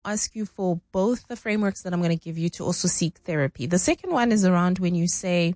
ask you for both the frameworks that I'm going to give you to also seek therapy. The second one is around when you say,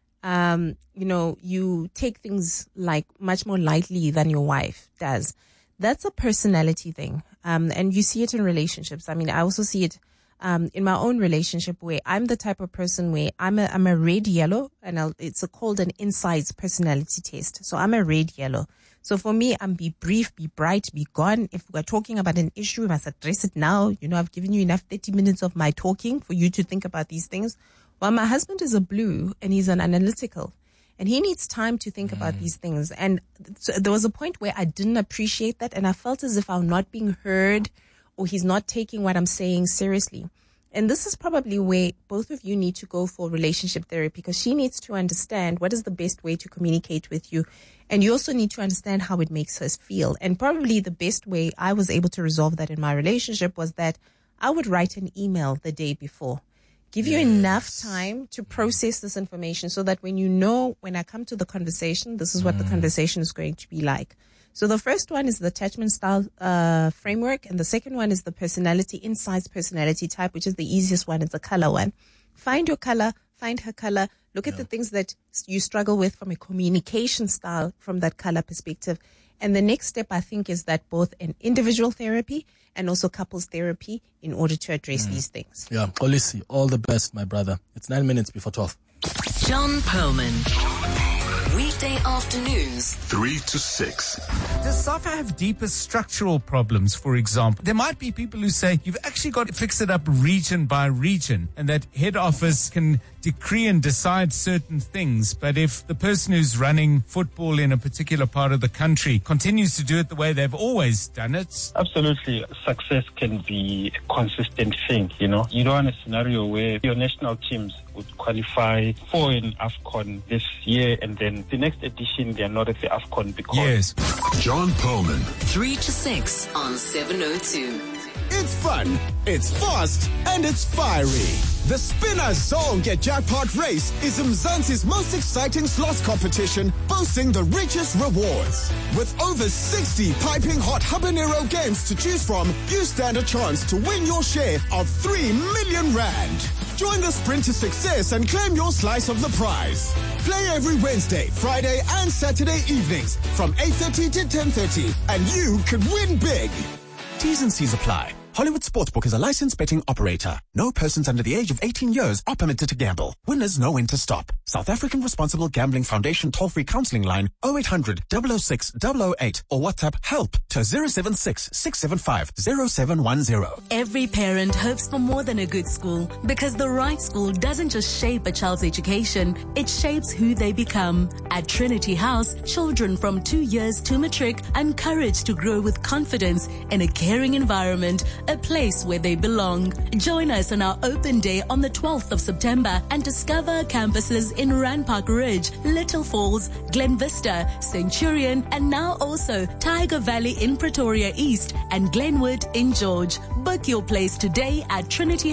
you take things like much more lightly than your wife does. That's a personality thing. And you see it in relationships. I mean, I also see it in my own relationship where I'm the type of person where I'm a red yellow, and it's called an insights personality test. So I'm a red yellow. So for me, I'm be brief, be bright, be gone. If we're talking about an issue, we must address it now. I've given you enough 30 minutes of my talking for you to think about these things. While my husband is a blue and he's an analytical, and he needs time to think about these things. And so there was a point where I didn't appreciate that, and I felt as if I'm not being heard, or he's not taking what I'm saying seriously. And this is probably where both of you need to go for relationship therapy, because she needs to understand what is the best way to communicate with you. And you also need to understand how it makes her feel. And probably the best way I was able to resolve that in my relationship was that I would write an email the day before. Give you enough time to process this information so that when I come to the conversation, this is what the conversation is going to be like. So the first one is the attachment style framework, and the second one is the personality insights personality type, which is the easiest one. It's a color one. Find your color, find her color, look at the things that you struggle with from a communication style from that color perspective. And the next step, I think, is that both an individual therapy and also couples therapy in order to address these things. Yeah, Olisi, all the best, my brother. It's 9 minutes before 12. John Perlman. Weekday afternoons, 3 to 6. Does SAFA have deeper structural problems, for example? There might be people who say you've actually got to fix it up region by region, and that head office can decree and decide certain things. But if the person who's running football in a particular part of the country continues to do it the way they've always done it. Absolutely. Success can be a consistent thing, You don't want a scenario where your national teams would qualify for an AFCON this year, and then the next edition they are not at the AFCON because... Yes. John Perlman. 3 to 6 on 702. It's fun, it's fast, and it's fiery. The Spinners Zonke Jackpot Race is Mzansi's most exciting slots competition, boasting the richest rewards. With over 60 piping hot habanero games to choose from, you stand a chance to win your share of 3 million rand. Join the sprint to success and claim your slice of the prize. Play every Wednesday, Friday, and Saturday evenings from 8:30 to 10:30, and you could win big. T's and C's apply. Hollywood Sportsbook is a licensed betting operator. No persons under the age of 18 years are permitted to gamble. Winners know when to stop. South African Responsible Gambling Foundation toll-free counseling line 0800 006 008 or WhatsApp HELP to 076 675 0710. Every parent hopes for more than a good school, because the right school doesn't just shape a child's education, it shapes who they become. At Trinity House, children from 2 years to matric are encouraged to grow with confidence in a caring environment, a place where they belong. Join us on our open day on the 12th of September and discover campuses in Randpark Ridge, Little Falls, Glen Vista, Centurion, and now also Tiger Valley in Pretoria East and Glenwood in George. Book your place today at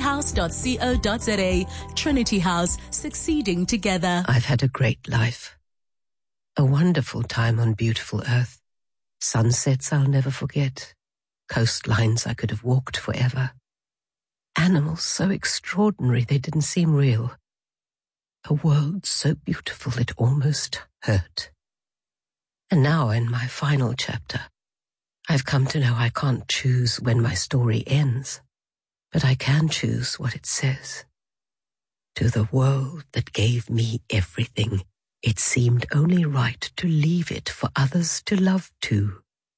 trinityhouse.co.za. Trinity House, succeeding together. I've had a great life. A wonderful time on beautiful earth. Sunsets I'll never forget. Coastlines I could have walked forever. Animals so extraordinary they didn't seem real. A world so beautiful it almost hurt. And now in my final chapter, I've come to know I can't choose when my story ends, but I can choose what it says. To the world that gave me everything, it seemed only right to leave it for others to love too.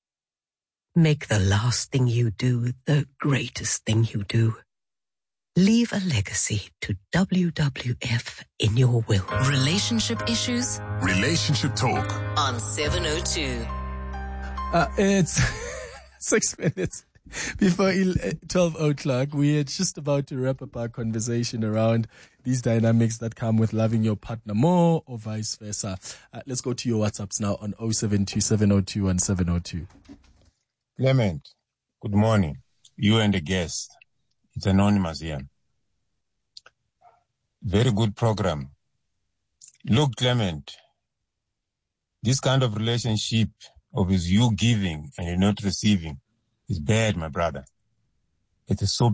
Make the last thing you do the greatest thing you do. Leave a legacy to WWF in your will. Relationship issues? Relationship talk. On 702. It's 6 minutes before 12 o'clock. We're just about to wrap up our conversation around these dynamics that come with loving your partner more or vice versa. Let's go to your WhatsApps now on 072-702-1702. Clement, good morning. You and the guest. It's anonymous here. Very good program. Look, Clement, this kind of relationship of is you giving and you're not receiving is bad, my brother. It is so